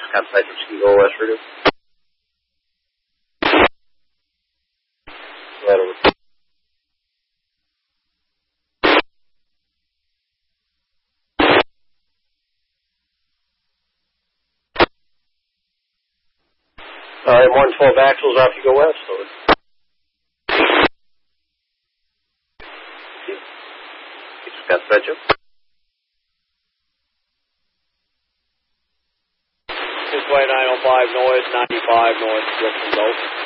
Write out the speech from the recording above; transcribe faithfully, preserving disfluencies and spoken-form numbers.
Campsite Whiskey Go West Radio. Right over. Alright, one twelve axles off you go west. Over. Campsite Joe. This way nine oh five north, ninety-five north, Brooklyn Gulf.